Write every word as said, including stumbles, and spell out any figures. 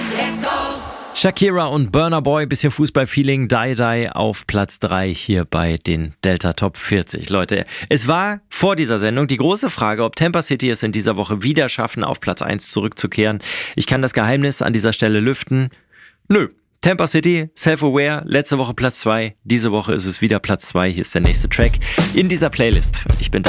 Shakira und Burna Boy, bisschen Fußballfeeling, Die Die auf Platz drei hier bei den Delta Top vierzig. Leute, es war vor dieser Sendung die große Frage, ob Tampa City es in dieser Woche wieder schaffen, auf Platz eins zurückzukehren. Ich kann das Geheimnis an dieser Stelle lüften. Nö. Tampa City, Self-Aware, letzte Woche Platz zwei, diese Woche ist es wieder Platz zwei. Hier ist der nächste Track in dieser Playlist. Ich bin